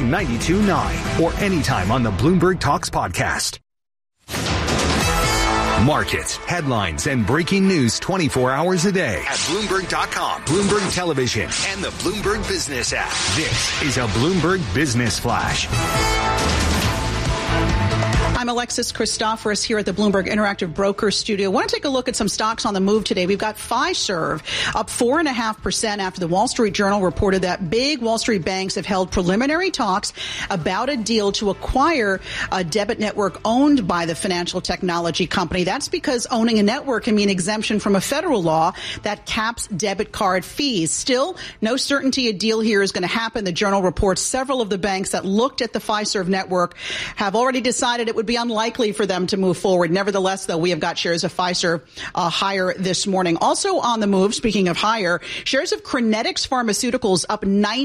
FM 92.9 or anytime on the Bloomberg Talks podcast. Markets, headlines, and breaking news 24 hours a day at Bloomberg.com, Bloomberg Television, and the Bloomberg Business app. This is a Bloomberg Business Flash. I'm Alexis Christoforous here at the Bloomberg Interactive Brokers Studio. I want to take a look at some stocks on the move today. We've got Fiserv up 4.5% after the Wall Street Journal reported that big Wall Street banks have held preliminary talks about a deal to acquire a debit network owned by the financial technology company. That's because owning a network can mean exemption from a federal law that caps debit card fees. Still, no certainty a deal here is going to happen. The Journal reports several of the banks that looked at the Fiserv network have already decided it would be unlikely for them to move forward. Nevertheless, though, we have got shares of Fiserv higher this morning. Also on the move, speaking of higher, shares of Crinetics Pharmaceuticals up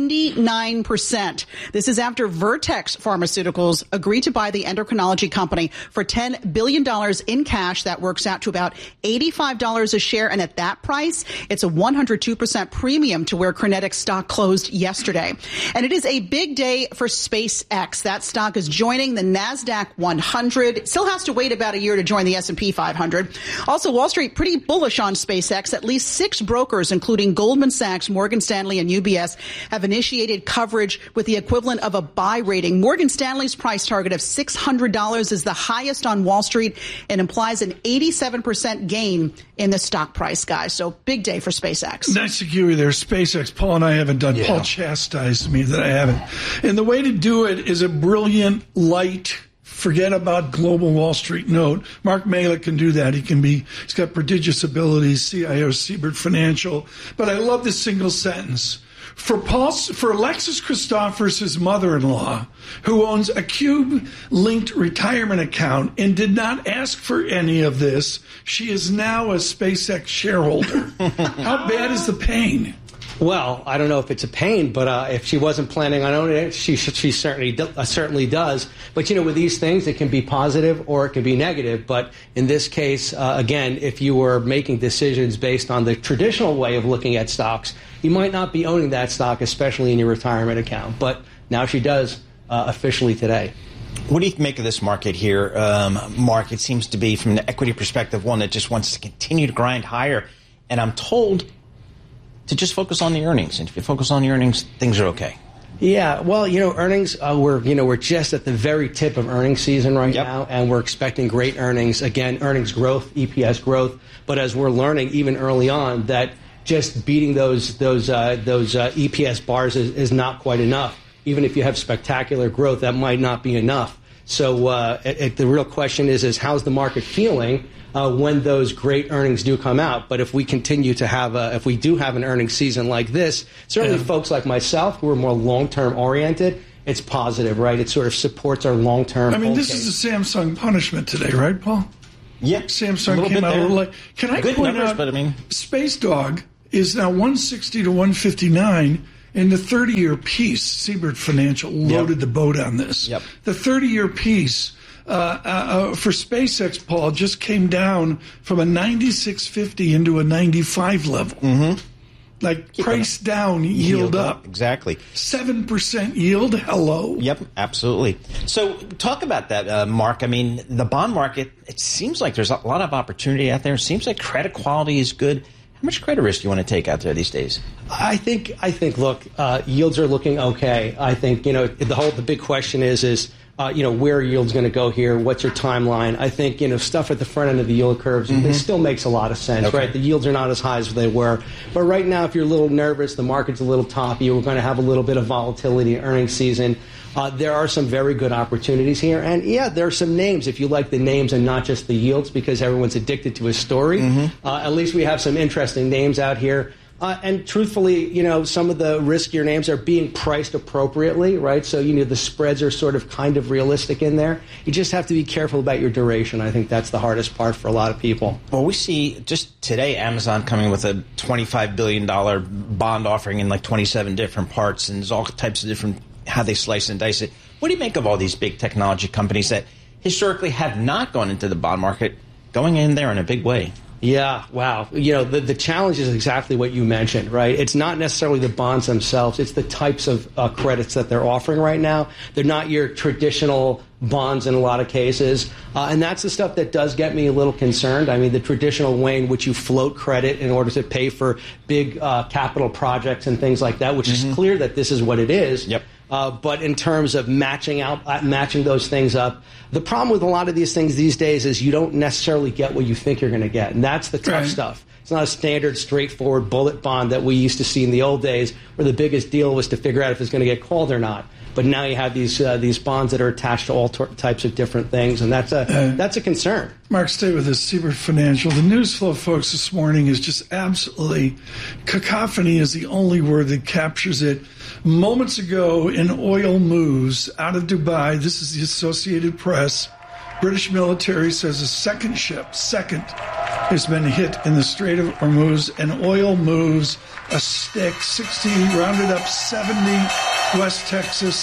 99%. This is after Vertex Pharmaceuticals agreed to buy the endocrinology company for $10 billion in cash. That works out to about $85 a share. And at that price, it's a 102% premium to where Crinetics stock closed yesterday. And it is a big day for SpaceX. That stock is joining the NASDAQ 100. Still has to wait about a year to join the S&P 500. Also, Wall Street pretty bullish on SpaceX. At least 6 brokers, including Goldman Sachs, Morgan Stanley, and UBS, have initiated coverage with the equivalent of a buy rating. Morgan Stanley's price target of $600 is the highest on Wall Street and implies an 87% gain in the stock price, guys. So big day for SpaceX. Nice to hear you there, SpaceX. Paul and I haven't done. Yeah. Paul chastised me that I haven't. And the way to do it is a brilliant, light, forget about global Wall Street note. Mark Malek can do that. He's got prodigious abilities, CIO, Siebert Financial. But I love this single sentence. For Alexis Christoforous' mother-in-law, who owns a Cube-linked retirement account and did not ask for any of this, she is now a SpaceX shareholder. How bad is the pain? Well, I don't know if it's a pain, but if she wasn't planning on owning it, she certainly does. But, with these things, it can be positive or it can be negative. But in this case, again, if you were making decisions based on the traditional way of looking at stocks, you might not be owning that stock, especially in your retirement account. But now she does officially today. What do you make of this market here, Mark? It seems to be, from the equity perspective, one that just wants to continue to grind higher. And I'm told to just focus on the earnings. And if you focus on the earnings, things are okay. Yeah, well, earnings, we're just at the very tip of earnings season right now, and we're expecting great earnings. Again, earnings growth, EPS growth. But as we're learning even early on, that just beating those EPS bars is not quite enough. Even if you have spectacular growth, that might not be enough. So the real question is how's the market feeling when those great earnings do come out? But if we continue to have if we do have an earnings season like this, certainly folks like myself who are more long-term oriented, it's positive, right? It sort of supports our long-term. This is a Samsung punishment today, right, Paul? Yep. Samsung came out a little late. Can I good point numbers, out, but Space Dog is now 160 to 159. In the 30-year piece, Siebert Financial loaded the boat on this. Yep. The 30-year piece for SpaceX, Paul, just came down from a 96.50 into a 95 level. Mm-hmm. Like price down, yield up. Exactly. 7% yield. Hello. Yep, absolutely. So talk about that, Mark. The bond market, it seems like there's a lot of opportunity out there. It seems like credit quality is good. How much credit risk do you want to take out there these days? I think. Look, yields are looking okay. I think the big question is where are yields going to go here? What's your timeline? I think stuff at the front end of the yield curves it still makes a lot of sense, right? The yields are not as high as they were, but right now, if you're a little nervous, the market's a little toppy. We're going to have a little bit of volatility in earnings season. There are some very good opportunities here. And, there are some names, if you like the names and not just the yields, because everyone's addicted to a story. At least we have some interesting names out here. And truthfully, some of the riskier names are being priced appropriately, right? So, the spreads are sort of kind of realistic in there. You just have to be careful about your duration. I think that's the hardest part for a lot of people. Well, we see just today Amazon coming with a $25 billion bond offering in like 27 different parts, and there's all types of different how they slice and dice it. What do you make of all these big technology companies that historically have not gone into the bond market going in there in a big way? Yeah, wow. The challenge is exactly what you mentioned, right? It's not necessarily the bonds themselves. It's the types of credits that they're offering right now. They're not your traditional bonds in a lot of cases. And that's the stuff that does get me a little concerned. I mean, the traditional way in which you float credit in order to pay for big capital projects and things like that, which is clear that this is what it is. Yep. But in terms of matching those things up, the problem with a lot of these things these days is you don't necessarily get what you think you're going to get. And that's the tough stuff. It's not a standard, straightforward bullet bond that we used to see in the old days where the biggest deal was to figure out if it's going to get called or not. But now you have these bonds that are attached to all types of different things, and that's a concern. Mark, stay with us. Siebert Financial. The news flow, folks, this morning is just absolutely cacophony is the only word that captures it. Moments ago, in oil moves out of Dubai, this is the Associated Press, British military says a second ship, has been hit in the Strait of Hormuz, and oil moves a stick, 60, rounded up 70, West Texas,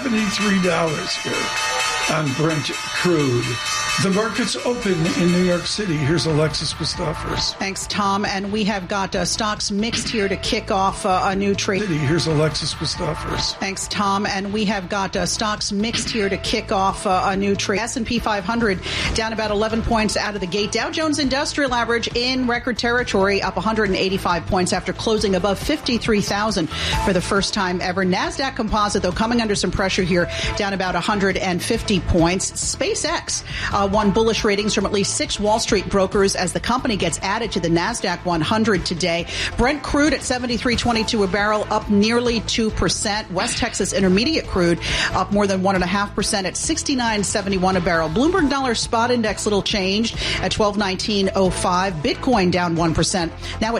$73 here on Brent crude. The market's open in New York City. Here's Alexis Christoforous. Thanks, Tom. And we have got stocks mixed here to kick off a new trade. Here's Alexis Christoforous. Thanks, Tom. And we have got stocks mixed here to kick off a new trade. S&P 500 down about 11 points out of the gate. Dow Jones Industrial Average in record territory, up 185 points after closing above 53,000 for the first time ever. NASDAQ Composite, though, coming under some pressure here, down about 150 points. SpaceX won bullish ratings from at least 6 Wall Street brokers as the company gets added to the NASDAQ 100 today. Brent crude at $73.22 a barrel, up nearly 2%. West Texas Intermediate crude up more than 1.5% at $69.71 a barrel. Bloomberg Dollar Spot Index little changed at $1219.05. Bitcoin down 1%, now at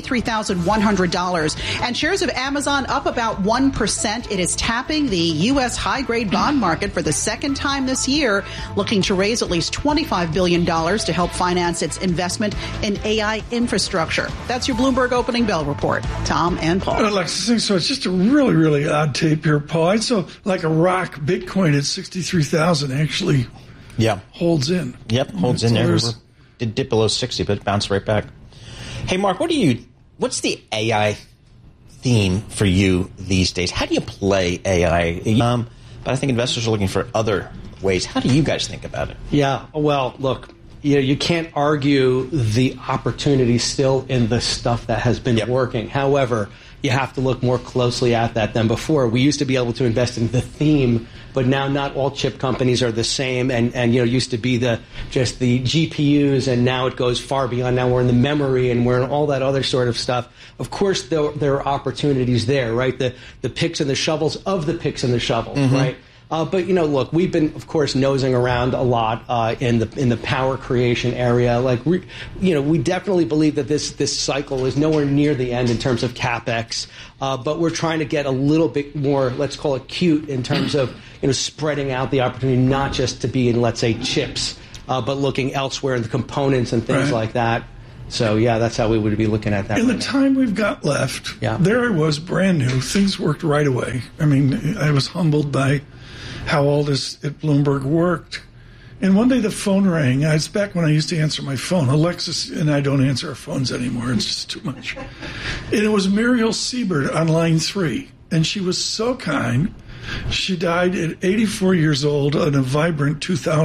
$63,100. And shares of Amazon up about 1%. It is tapping the U.S. high-grade bond market for the second time this year, looking to raise at least $25 billion to help finance its investment in AI infrastructure. That's your Bloomberg Opening Bell report. Tom and Paul. Alexis, so it's just a really, really odd tape here, Paul. I'd so like a rock Bitcoin at 63,000 actually holds in. Yep, holds in there. Did dip below 60, but bounced right back. Hey, Mark, what's the AI theme for you these days? How do you play AI? But I think investors are looking for other ways. How do you guys think about it? Yeah, well, look, you can't argue the opportunity still in the stuff that has been working. However, you have to look more closely at that than before. We used to be able to invest in the theme, but now not all chip companies are the same. And used to be just the GPUs, and now it goes far beyond. Now we're in the memory, and we're in all that other sort of stuff. Of course, there are opportunities there, right? The picks and the shovels of the picks and the shovels, right? But look, we've been, of course, nosing around a lot in the power creation area. Like we definitely believe that this cycle is nowhere near the end in terms of capex. But we're trying to get a little bit more, let's call it cute, in terms of spreading out the opportunity, not just to be in, let's say, chips, but looking elsewhere in the components and things like that. So, that's how we would be looking at that. In the time we've got left, there I was, brand new. Things worked right away. I mean, I was humbled by how all this at Bloomberg worked. And one day the phone rang. It's back when I used to answer my phone. Alexis and I don't answer our phones anymore. It's just too much. And it was Muriel Siebert on line 3. And she was so kind. She died at 84 years old on a vibrant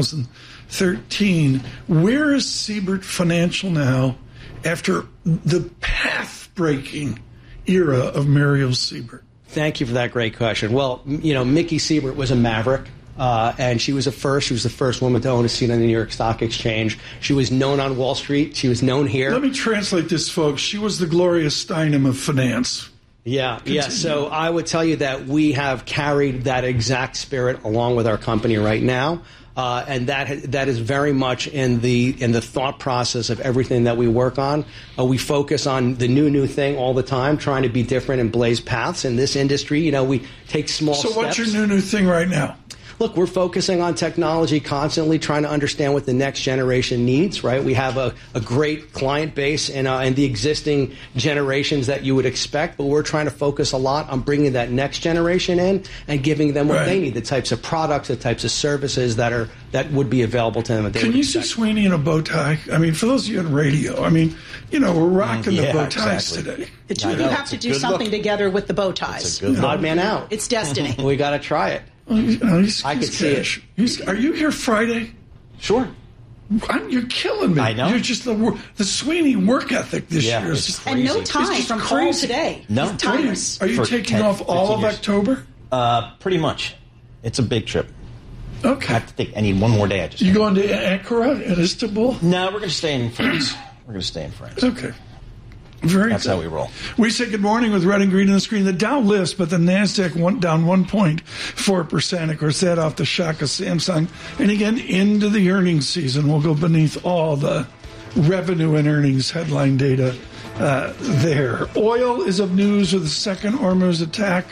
2013. Where is Siebert Financial now after the path-breaking era of Muriel Siebert? Thank you for that great question. Well, Mickey Siebert was a maverick, and she was the first woman to own a seat on the New York Stock Exchange. She was known on Wall Street. She was known here. Let me translate this, folks. She was the Gloria Steinem of finance. Yeah. So I would tell you that we have carried that exact spirit along with our company right now. And that is very much in the thought process of everything that we work on. We focus on the new thing all the time, trying to be different and blaze paths in this industry. We take small steps. So what's your new thing right now? look, we're focusing on technology constantly, trying to understand what the next generation needs, right? We have a great client base and the existing generations that you would expect, but we're trying to focus a lot on bringing that next generation in and giving them what they need, the types of products, the types of services that would be available to them. Can you see Sweeney in a bow tie? I mean, for those of you on radio, I mean, we're rocking the bow ties today. The two of you have to do something together with the bow ties. Odd man out. It's destiny. We got to try it. I could see it. Are you here Friday? Sure. You're killing me. I know. You're just the Sweeney work ethic this year. And no time from call today. No. Timeless. Are you taking off all of October? Pretty much. It's a big trip. Okay. I need one more day. You going to Ankara and Istanbul? No, we're going to stay in France. Okay. That's how we roll. We say good morning with red and green on the screen. The Dow lifts, but the NASDAQ went down 1.4%. Of course, that off the shock of Samsung. And again, into the earnings season. We'll go beneath all the revenue and earnings headline data there. Oil is of news with the second Hormuz attack.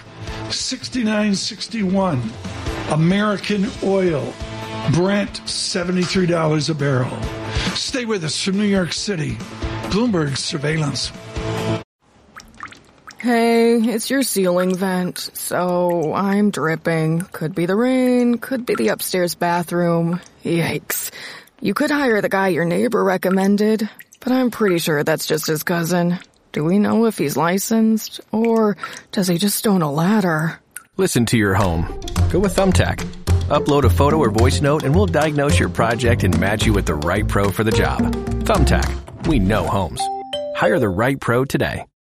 69.61. American oil. Brent, $73 a barrel. Stay with us from New York City. Bloomberg Surveillance. Hey, it's your ceiling vent, so I'm dripping. Could be the rain, could be the upstairs bathroom. Yikes. You could hire the guy your neighbor recommended, but I'm pretty sure that's just his cousin. Do we know if he's licensed, or does he just own a ladder? Listen to your home. Go with Thumbtack. Upload a photo or voice note and we'll diagnose your project and match you with the right pro for the job. Thumbtack. We know homes. Hire the right pro today.